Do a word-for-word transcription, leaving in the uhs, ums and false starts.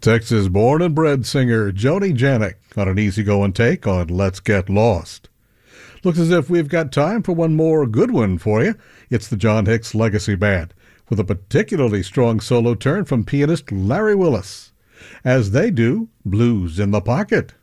Texas-born and bred singer Joni Janik on an easygoing take on Let's Get Lost. Looks as if we've got time for one more good one for you. It's the John Hicks Legacy Band, with a particularly strong solo turn from pianist Larry Willis, as they do Blues in the Pocket.